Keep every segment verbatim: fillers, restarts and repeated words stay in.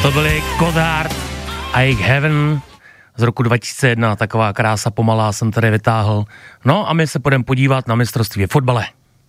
To byly Godard a jejich Heaven z roku dva tisíce jedna, taková krása pomalá jsem tady vytáhl. No a my se půjdeme podívat na mistrovství v fotbale.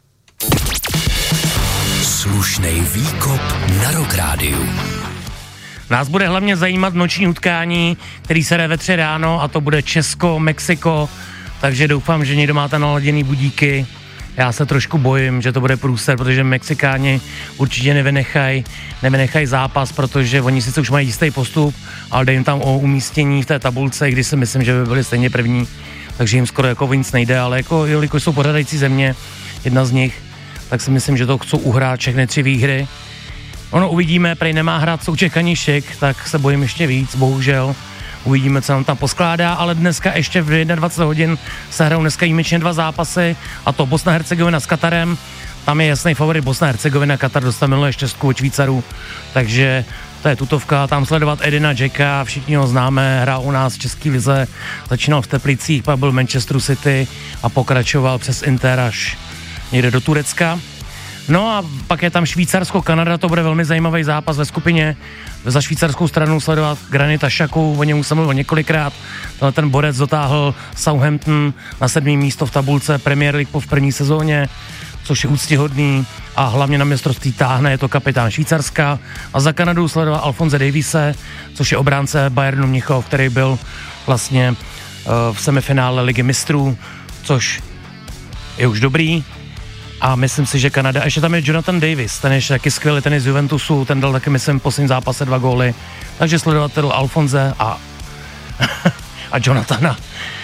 Slušnej výkop na Rock Rádiu. Nás bude hlavně zajímat noční utkání, který se jde ve tři ráno a to bude Česko, Mexiko, takže doufám, že někdo máte naladěný budíky. Já se trošku bojím, že to bude průser, protože Mexikáni určitě nevynechají nevynechaj zápas, protože oni sice už mají jistý postup, ale dají jim tam o umístění v té tabulce, když si myslím, že by byli stejně první, takže jim skoro jako nic nejde, ale jako, jelikož jsou pořadající země, jedna z nich, tak si myslím, že to chcou uhrát všechny tři výhry. Ono uvidíme, prej nemá hrát Souček ani Šik, tak se bojím ještě víc, bohužel. Uvidíme, co nám tam poskládá, ale dneska ještě v dvacet jedna hodin se hrajou dneska výjimečně dva zápasy, a to Bosna Hercegovina s Katarem. Tam je jasný favorit Bosna Hercegovina, Katar dostal minulé štěstku od Švýcarů, takže to je tutovka, tam sledovat Edina Jacka, všichni ho známe, hrál u nás v České lize, začínal v Teplicích, pak byl v Manchesteru City a pokračoval přes Inter až někde do Turecka. No a pak je tam Švýcarsko-Kanada, to bude velmi zajímavý zápas ve skupině. Za švýcarskou stranu sledovat Granita Xhaku, o něm už jsem mluvil několikrát. Ten borec dotáhl Southampton na sedmý místo v tabulce Premier League po v první sezóně, což je úctyhodný a hlavně na mistrovství táhne, je to kapitán Švýcarska. A za Kanadu sledoval Alphonse Daviese, což je obránce Bayernu Mnichov, který byl vlastně uh, v semifinále Ligy mistrů, což je už dobrý. A myslím si, že Kanada, ještě tam je Jonathan Davis, ten je taky skvělý, ten je z Juventusu, ten dal taky, myslím, v posledním zápase dva góly. Takže sledovatel Alfonze a, a Jonathana.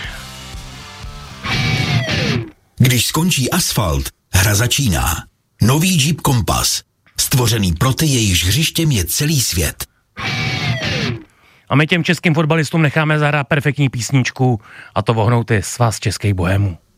Když skončí asfalt, hra začíná. Nový Jeep Compass, stvořený pro ty, jejichž hřištěm je celý svět. A my těm českým fotbalistům necháme zahrát perfektní písničku, a to Vohnouty, svaz českých bohémů.